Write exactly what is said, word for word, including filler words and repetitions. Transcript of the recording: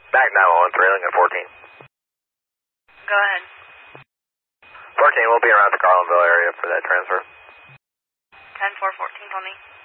Back nine one one, trailing at fourteen. Go ahead. fourteen, we'll be around the Carlinville area for that transfer. ten four fourteen, Tony.